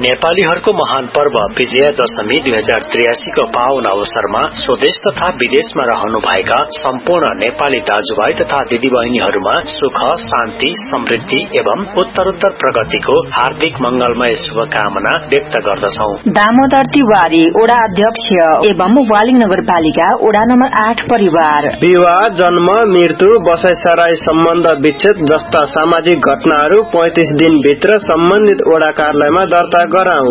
नेपालीहरूको महान पर्व विजया दशमी 2083 को पावन अवसरमा स्वदेश तथा विदेशमा रहनुभएका सम्पूर्ण नेपाली दाजुभाइ तथा दिदीबहिनीहरूमा सुख, शान्ति, समृद्धि एवं उत्तरोत्तर प्रगतिको हार्दिक मंगलमय शुभकामना व्यक्त गर्दछौ। दामोदर तिवारी ओडा अध्यक्ष एवं वालिङ नगरपालिका ओडा नम्बर 8 परिवार। विवाह, जन्म, मृत्यु, बसाइसराई, सम्बन्ध विच्छेद जस्ता सामाजिक घटनाहरू 35 दिन भित्र सम्बन्धित ओडा कार्यालयमा दर्ता गराऊ।